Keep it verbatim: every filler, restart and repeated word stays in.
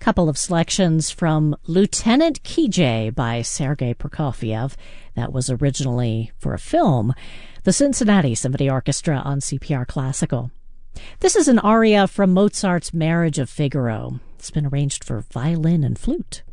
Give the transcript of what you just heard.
couple of selections from Lieutenant Kijé by Sergei Prokofiev. That was originally for a film. The Cincinnati Symphony Orchestra on C P R Classical. This is an aria from Mozart's Marriage of Figaro. It's been arranged for violin and flute.